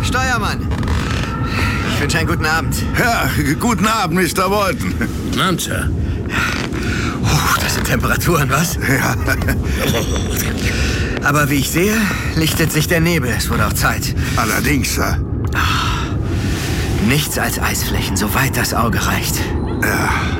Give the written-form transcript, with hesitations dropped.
Steuermann! Ich wünsche einen guten Abend. Ja, guten Abend, Mr. Walton. Guten Abend, Sir. Das sind Temperaturen, was? Ja. Aber wie ich sehe, lichtet sich der Nebel. Es wurde auch Zeit. Allerdings, Sir. Nichts als Eisflächen, soweit das Auge reicht. Ja.